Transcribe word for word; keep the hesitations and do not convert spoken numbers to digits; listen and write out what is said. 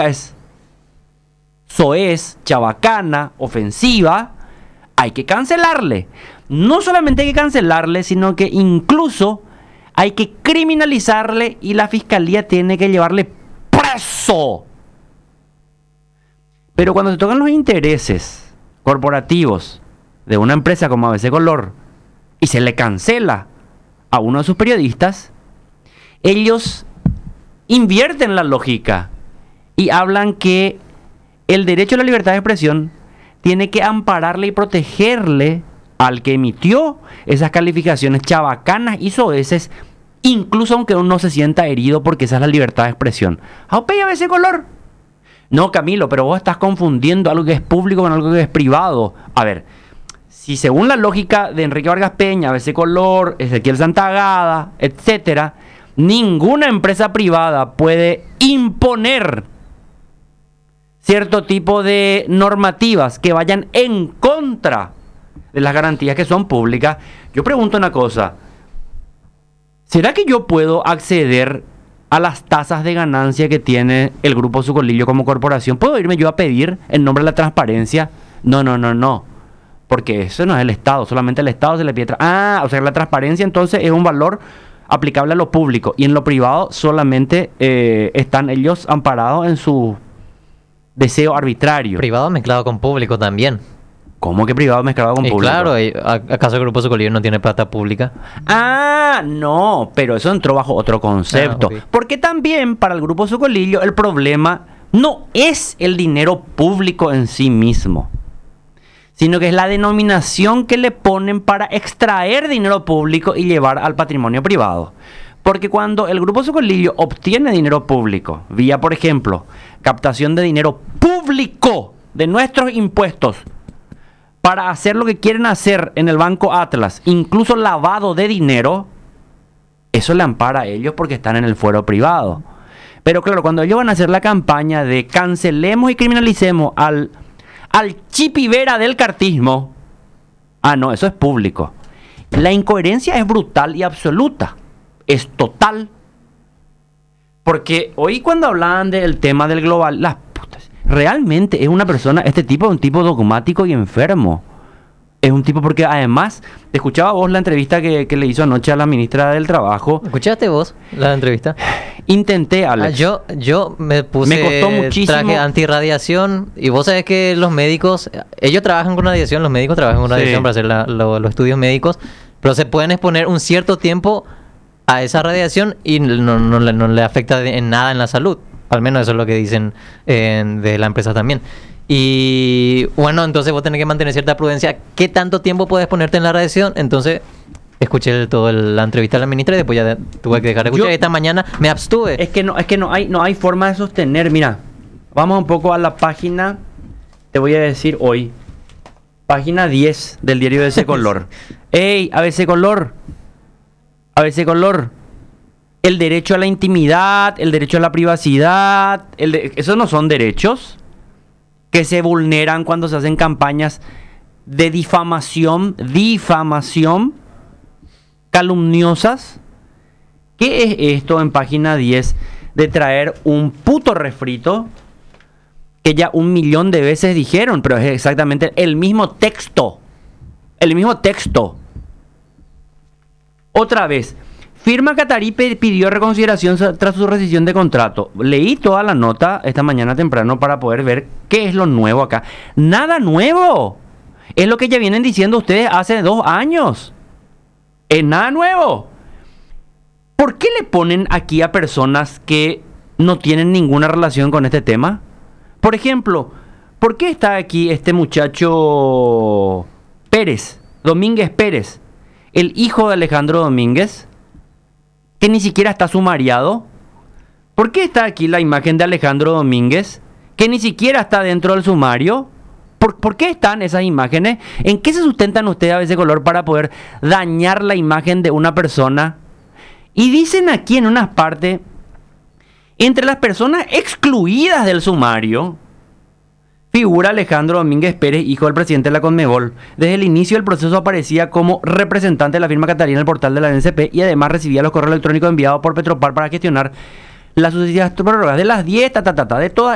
es soez, chabacana, ofensiva, hay que cancelarle. No solamente hay que cancelarle, sino que incluso hay que criminalizarle y la fiscalía tiene que llevarle preso. Pero cuando se tocan los intereses corporativos de una empresa como A B C Color y se le cancela a uno de sus periodistas, ellos invierten la lógica y hablan que el derecho a la libertad de expresión tiene que ampararle y protegerle al que emitió esas calificaciones chabacanas y soeces, incluso aunque uno se sienta herido, porque esa es la libertad de expresión. ¿A B C Color? No, Camilo, pero vos estás confundiendo algo que es público con algo que es privado. A ver, si según la lógica de Enrique Vargas Peña, A B C Color, Ezequiel Santagada, etcétera, ninguna empresa privada puede imponer cierto tipo de normativas que vayan en contra de las garantías que son públicas. Yo pregunto una cosa: ¿será que yo puedo acceder a las tasas de ganancia que tiene el Grupo Sucolillo como corporación? ¿Puedo irme yo a pedir en nombre de la transparencia? No, no, no, no. Porque eso no es el Estado. Solamente el Estado se le pide... Tra- ah, o sea, la transparencia entonces es un valor aplicable a lo público. Y en lo privado solamente eh, están ellos amparados en su deseo arbitrario. Privado mezclado con público también. ¿Cómo que privado mezclado con Y público? claro, ¿y ¿acaso el Grupo Sucolillo no tiene plata pública? Ah, no, pero eso entró bajo otro concepto. Ah, okay. Porque también para el Grupo Sucolillo el problema no es el dinero público en sí mismo, sino que es la denominación que le ponen para extraer dinero público y llevar al patrimonio privado. Porque cuando el Grupo Sucolillo obtiene dinero público, vía, por ejemplo, captación de dinero público de nuestros impuestos, para hacer lo que quieren hacer en el Banco Atlas, incluso lavado de dinero, eso le ampara a ellos porque están en el fuero privado. Pero claro, cuando ellos van a hacer la campaña de cancelemos y criminalicemos al, al chipivera del cartismo, ah, no, eso es público. La incoherencia es brutal y absoluta, es total. Porque hoy cuando hablaban del tema del global, las realmente es una persona, este tipo es un tipo dogmático y enfermo. Es un tipo porque además, te escuchaba vos la entrevista que, que le hizo anoche a la ministra del Trabajo. ¿Escuchaste vos la entrevista? Intenté, Alex. Ah, yo, yo me puse Me costó muchísimo. Traje antirradiación y vos sabés que los médicos, ellos trabajan con radiación, los médicos trabajan con Sí. radiación para hacer la- lo- los estudios médicos, pero se pueden exponer un cierto tiempo a esa radiación y no, no, le- no le afecta de- en nada en la salud. Al menos eso es lo que dicen eh, de la empresa también. Y bueno, entonces vos tenés que mantener cierta prudencia. ¿Qué tanto tiempo puedes ponerte en la radiación? Entonces escuché toda la entrevista a la ministra y después ya tuve que dejar de escuchar. Yo- Esta mañana me abstuve. Es que no, es que no hay, no hay forma de sostener. Mira, vamos un poco a la página, te voy a decir hoy, página diez del diario A B C Color. ¡Ey, A B C Color! A B C Color. El derecho a la intimidad, el derecho a la privacidad, el de- esos no son derechos que se vulneran cuando se hacen campañas de difamación, difamación, calumniosas. ¿Qué es esto en página diez de traer un puto refrito que ya un millón de veces dijeron, pero es exactamente el mismo texto? El mismo texto. Otra vez. Firma Catarí pe- pidió reconsideración sa- tras su rescisión de contrato. Leí toda la nota esta mañana temprano para poder ver qué es lo nuevo acá. Nada nuevo. Es lo que ya vienen diciendo ustedes hace dos años. Es nada nuevo. ¿Por qué le ponen aquí a personas que no tienen ninguna relación con este tema? Por ejemplo, ¿por qué está aquí este muchacho Pérez, Domínguez Pérez, el hijo de Alejandro Domínguez, que ni siquiera está sumariado? ¿Por qué está aquí la imagen de Alejandro Domínguez, que ni siquiera está dentro del sumario? ¿Por, por qué están esas imágenes? ¿En qué se sustentan ustedes a veces color para poder dañar la imagen de una persona? Y dicen aquí en unas partes, entre las personas excluidas del sumario, figura Alejandro Domínguez Pérez, hijo del presidente de la Conmebol. Desde el inicio del proceso aparecía como representante de la firma Catarina en el portal de la N S P y además recibía los correos electrónicos enviados por Petropar para gestionar las sucesivas prórrogas de las diez, ta, ta, ta, ta, de todas